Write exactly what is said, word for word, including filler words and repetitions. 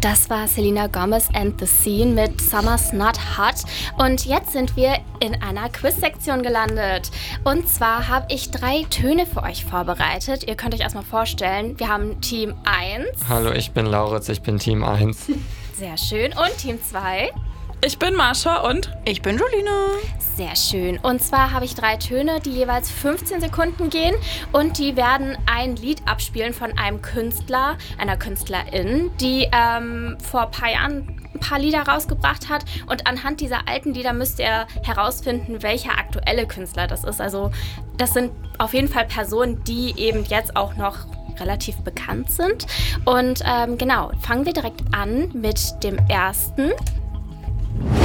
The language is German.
Das war Selena Gomez and the Scene mit Summer's Not Hot. Und jetzt sind wir in einer Quiz-Sektion gelandet. Und zwar habe ich drei Töne für euch vorbereitet. Ihr könnt euch erstmal vorstellen, wir haben Team eins. Hallo, ich bin Lauritz, ich bin Team eins. Sehr schön. Und Team zwei. Ich bin Marsha und ich bin Jolina. Sehr schön. Und zwar habe ich drei Töne, die jeweils fünfzehn Sekunden gehen und die werden ein Lied abspielen von einem Künstler, einer Künstlerin, die ähm, vor ein paar Jahren ein paar Lieder rausgebracht hat und anhand dieser alten Lieder müsst ihr herausfinden, welcher aktuelle Künstler das ist. Also das sind auf jeden Fall Personen, die eben jetzt auch noch relativ bekannt sind. Und ähm, genau, fangen wir direkt an mit dem ersten.